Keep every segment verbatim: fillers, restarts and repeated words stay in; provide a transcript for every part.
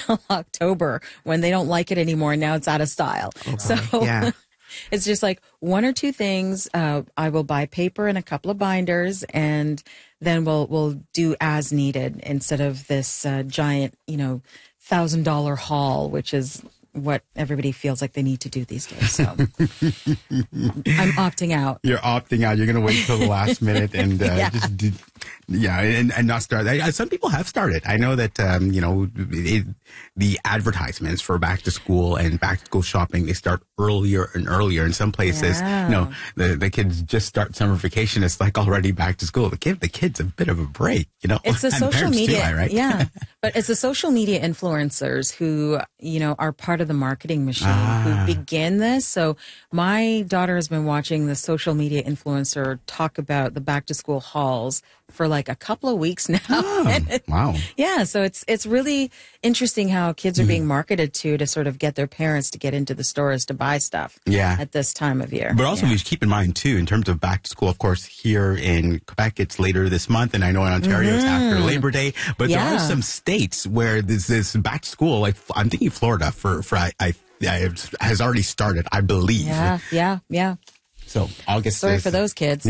until October when they don't like it anymore. And now it's out of style. Oh, so yeah. it's just like one or two things. Uh, I will buy paper and a couple of binders, and then we'll we'll do as needed instead of this uh, giant, you know, thousand dollar haul, which is what everybody feels like they need to do these days. So I'm opting out. You're opting out. You're going to wait till the last minute and uh, Yeah. just do, yeah, and, and not start. I, some people have started. I know that um, you know it, the advertisements for back to school and back to school shopping, they start earlier and earlier. In some places, Yeah. you know, the the kids just start summer vacation. It's like already back to school. The kid, the kids, a bit of a break. You know, It's the And social parents media, too, right? yeah. But it's the social media influencers who, you know, are part of the marketing machine Ah. who begin this. So my daughter has been watching the social media influencer talk about the back to school hauls for like a couple of weeks now. Oh, And it- wow. yeah, so it's it's really interesting how kids are being marketed to to sort of get their parents to get into the stores to buy stuff. Yeah. At this time of year. But also, Yeah. we should keep in mind, too, in terms of back to school, of course, here in Quebec, it's later this month. And I know in Ontario, it's after Labor Day. But there Yeah. are some states where this, this back to school, like I'm thinking Florida, for, for I, I, I, has already started, I believe. Yeah, yeah, yeah. So August Sorry is, for those kids.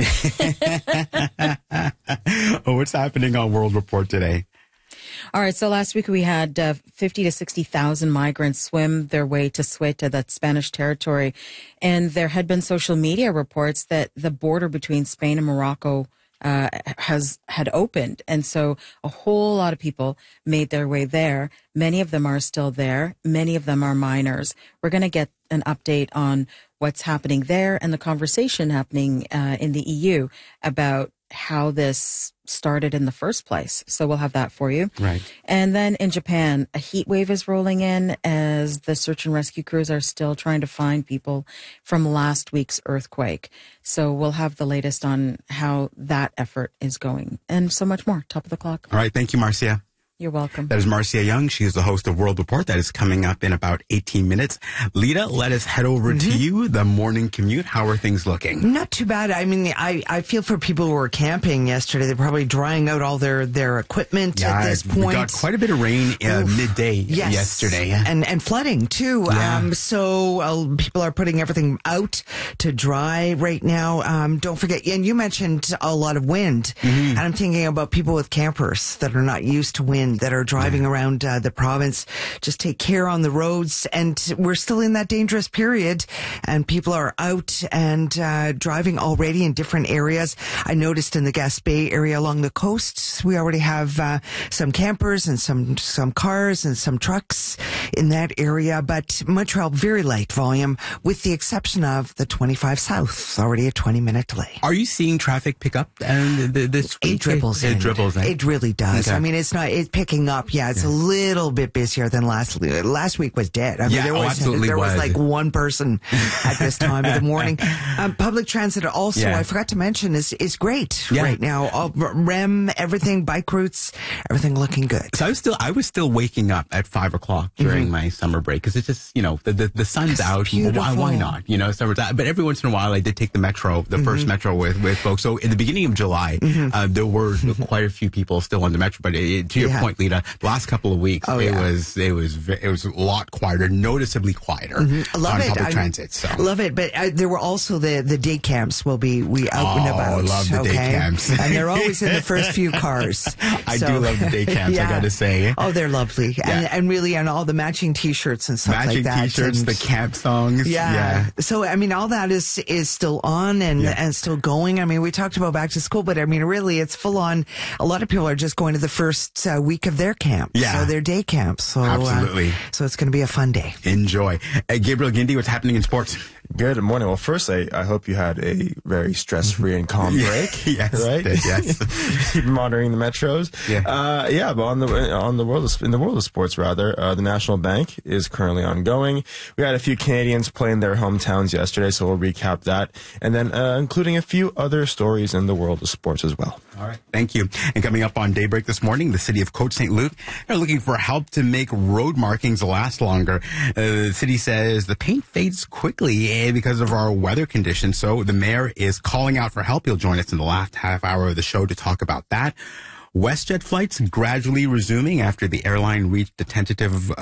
Oh, what's happening on World Report today? All right. So last week we had uh, fifty to sixty thousand migrants swim their way to Ceuta, that Spanish territory. And there had been social media reports that the border between Spain and Morocco uh, has had opened. And so a whole lot of people made their way there. Many of them are still there. Many of them are minors. We're going to get an update on what's happening there and the conversation happening uh, in the E U about how this started in the first place. So we'll have that for you. Right. And then in Japan, a heat wave is rolling in as the search and rescue crews are still trying to find people from last week's earthquake. So we'll have the latest on how that effort is going and so much more. Top of the clock. All right. Thank you, Marcia. You're welcome. That is Marcia Young. She is the host of World Report. That is coming up in about eighteen minutes. Lita, let us head over Mm-hmm. to you. The morning commute. How are things looking? Not too bad. I mean, I, I feel for people who were camping yesterday. They're probably drying out all their, their equipment at this we point. got quite a bit of rain uh, Oof. midday Yes. yesterday. And and flooding too. Yeah. Um, so uh, people are putting everything out to dry right now. Um, don't forget, and you mentioned a lot of wind. Mm-hmm. And I'm thinking about people with campers that are not used to wind, that are driving around uh, the province. Just take care on the roads. And we're still in that dangerous period. And people are out and uh, driving already in different areas. I noticed in the Gaspé area along the coast, we already have uh, some campers and some some cars and some trucks in that area. But Montreal, very light volume, with the exception of the twenty-five South, already a twenty minute delay. Are you seeing traffic pick up and this week? It dribbles It in. dribbles in. It really does. Okay. I mean, it's not, it's picking up. Yeah, it's a little bit busier than last, last week was dead. I mean, Yeah, there oh, was, absolutely there was. was. like one person at this time of the morning. Um, public transit also, Yeah. I forgot to mention, is, is great Yeah. right now. All, R E M, everything, bike routes, everything looking good. So I was still, I was still waking up at five o'clock during my summer break because it's just, you know, the the, the sun's out. Why, beautiful. why not? You know, summer's out. But every once in a while, I did take the metro, the first metro with with folks. So in the beginning of July, uh, there were quite a few people still on the metro. But it, to your Yeah. point, Lita, the last couple of weeks, Oh, it yeah. was it was ve- it was a lot quieter, noticeably quieter I love on it. public I transit. So. love it. But uh, there were also the, the day camps will be we out and Oh, about. I love the day okay? camps. And they're always in the first few cars. I So- do love the day camps, I gotta say. Oh, they're lovely. And, Yeah. and really, and all the matching T-shirts and stuff Matching like that. T-shirts, and, the camp songs. yeah. yeah. So, I mean, all that is is still on and, Yeah. and still going. I mean, we talked about back to school, but I mean, really, it's full on. A lot of people are just going to the first uh, week of their camp. Yeah. So their day camp. So, Absolutely. Uh, so it's going to be a fun day. Enjoy. Uh, Gabriel Gindi, what's happening in sports? Good morning. Well, first, I, I hope you had a very stress-free and calm break. Yes, right. did, yes. Keep monitoring the metros. Yeah. Uh, yeah. But on the on the world of, in the world of sports, rather, uh, the National Bank is currently ongoing. We had a few Canadians play in their hometowns yesterday, so we'll recap that, and then uh, including a few other stories in the world of sports as well. All right. Thank you. And coming up on Daybreak this morning, the city of Côte Saint Luc are looking for help to make road markings last longer. Uh, the city says the paint fades quickly eh, because of our weather conditions. So the mayor is calling out for help. He'll join us in the last half hour of the show to talk about that. WestJet flights gradually resuming after the airline reached a tentative